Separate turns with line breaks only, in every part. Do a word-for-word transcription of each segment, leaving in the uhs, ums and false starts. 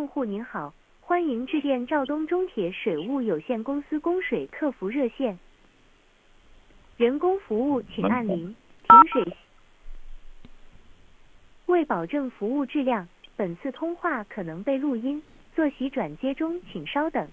用户您好，欢迎致电肇东中铁水务有限公司供水客服热线，人工服务请按零。停水。为保证服务质量，本次通话可能被录音，坐席转接中，请稍等。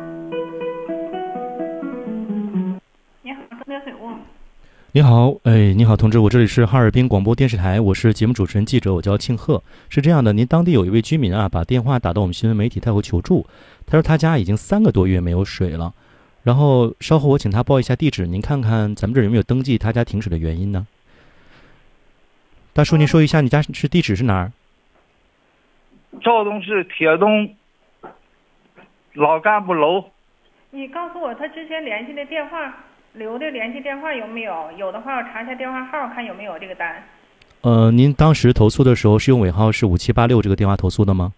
你好，中铁水务。
你好，哎，你好，同志，我这里是哈尔滨广播电视台，我是节目主持人记者，我叫庆贺。是这样的，您当地有一位居民啊，把电话打到我们新闻媒体，他有求助，他说他家已经三个多月没有水了，然后稍后我请他报一下地址，您看看咱们这有没有登记他家停水的原因呢？大叔，您说一下你家是地址是哪儿？
肇东市铁东老干部楼。
你告诉我他之前联系的电话。留的联系电话有没有？有的话我查一下电话号，看有没有这个单。
呃，您当时投诉的时候是用尾号是五七八六这个电话投诉的吗？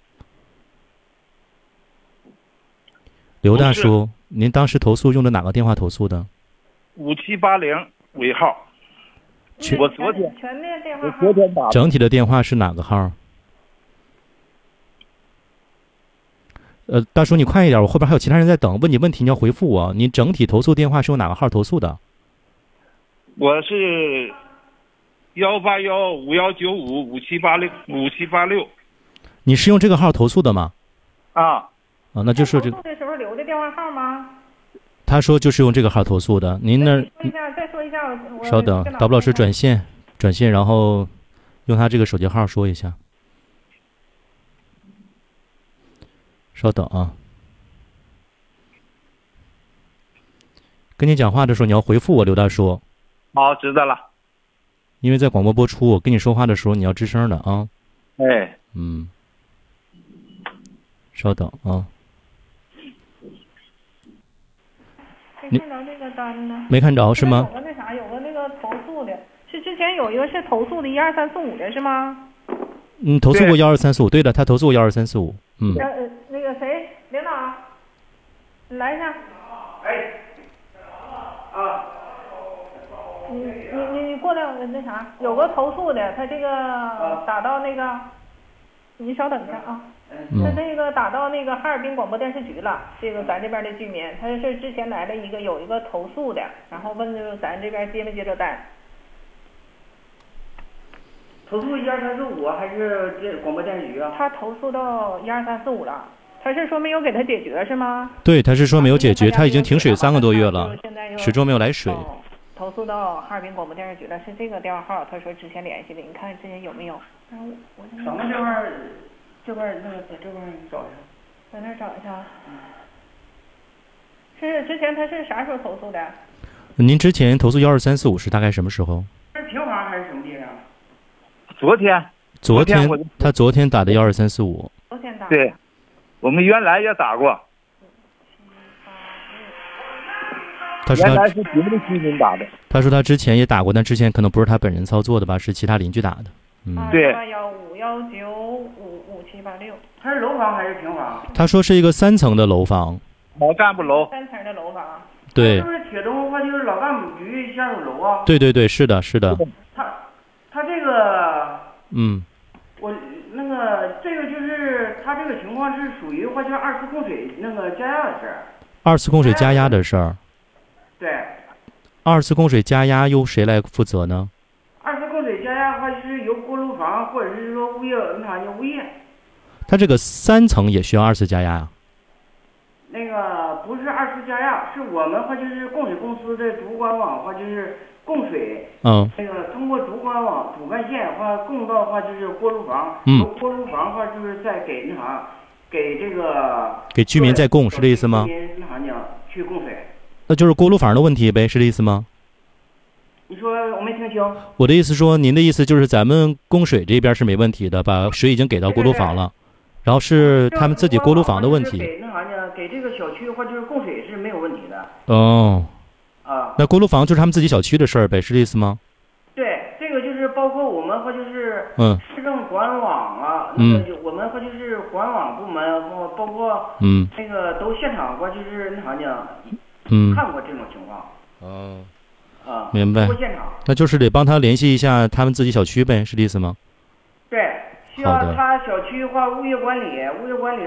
刘大叔，您当时投诉用的哪个电话投诉的？
五七八零尾号。我昨天
全的电话号。
我昨天打。
整体的电话是哪个号？呃，大叔，你快一点，我后边还有其他人在等，问你问题你要回复我。你整体投诉电话是用哪个号投诉的？
我是幺八幺五幺九五五七八六五七八六。
你是用这个号投诉的吗？
啊
啊，那就是这个。
投诉的时候留的电话号吗？
他说就是用这个号投诉的。您那
说一下，再说一下。我
稍等，导播老师转线，转线，然后用他这个手机号说一下。稍等啊，跟你讲话的时候你要回复我，刘大叔。
好，知道了。
因为在广播播出，我跟你说话的时候你要吱声的啊。
哎。
嗯。稍等啊。
没看着这个单呢。
没看着是吗？
有个那啥，有个那个投诉的，是之前有一个是投诉的一二三四五的是吗？
嗯，投诉过幺二三四五，对的，他投诉过幺二三四五。嗯。
呃，那个谁，领导，你来一下。
哎。啊。
你你你你过来，那啥，有个投诉的，他这个打到那个，你稍等一下啊。
嗯。
他这个打到那个哈尔滨广播电视局了，这个咱这边的居民，他是之前来了一个有一个投诉的，然后问就咱这边接没接着单。
投诉一二三四五还是这广播电视局啊？
他投诉到一二三四五了，他是说没有给他解决是吗？
对，他是说没有解决，他已经停水三个多月了，始终没有来水。
哦，投诉到哈尔滨广播电视局了，是这个电话号，他说之前联系的，你看之前有没有？然后我
咱们这块儿，这块儿那个在这块儿找一下，
在那儿找一下。是之前他是啥时候投诉的？
您之前投诉幺二三四五是大概什么时候？
是平房还是什么地方？
昨天，
昨天他昨天打的幺二三四五。
昨天打。
对，我们原来也打过。
他说他
原来是别的居民打的。
他说他之前也打过，但之前可能不是他本人操作的吧，是其他邻居打的。嗯，
对。
二幺五幺九五五七八六。
他是楼房还是平房？
他说是一个三层的楼房。
老干部楼。
三层的楼房。
对。
是不是铁东的话就是老干部局下属楼啊？
对对对，是的，是的。
他他这个。
嗯，
我那个这个就是他这个情况是属于话就是二次供水那个加压的事儿。
二次供水加压的事儿。
对。
二次供水加压由谁来负责呢？
二次供水加压的话就是由锅炉房或者是说物业那啥叫物业。
他这个三层也需要二次加压呀？
那个不是二次加压，是我们话就是供水公司的主管网话就是供水。
嗯。
那个通过主管网主干线话供到的话就是锅炉房，
嗯，
由锅炉房话就是再给那啥，给这个
给居民再供，是这意思吗？
居民那啥呢？去供水。
那就是锅炉房的问题呗，是这意思吗？
你说我没听清。
我的意思说，您的意思就是咱们供水这边是没问题的，把水已经给到锅炉房了，然后是他们自己锅炉房的问题。
给那啥呢？给这个小区的话就是供水是没有问题的。
哦。
啊。
那锅炉房就是他们自己小区的事儿呗，是这意思吗？
对，这个就是包括我们和就是
嗯
市政管网啊，
嗯，
那个我们和就是管网部门或包括
嗯
那个都现场过就是那啥呢，
嗯，
看过这种情况。
哦。
啊。
明白。
过现场。
那就是得帮他联系一下他们自己小区呗，是这意思吗？
对，需要他小区的话物业管理，物业管理。